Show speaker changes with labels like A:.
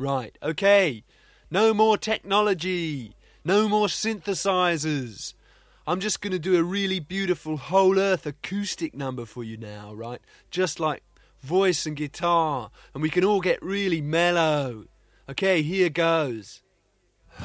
A: Right, okay. No more technology. No more synthesizers. I'm just going to do a really beautiful whole earth acoustic number for you now, right? Just like voice and guitar. And we can all get really mellow. Okay, here goes.